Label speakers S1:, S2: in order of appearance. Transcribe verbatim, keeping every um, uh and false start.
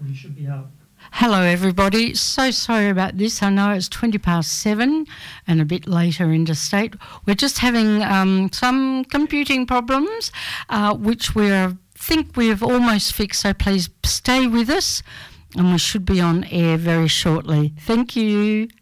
S1: Well, you should be up.
S2: Hello everybody, so sorry about this. I know it's twenty past seven and a bit later interstate. We're just having um, some computing problems uh, which we think we've almost fixed, so please stay with us and we should be on air very shortly. Thank you.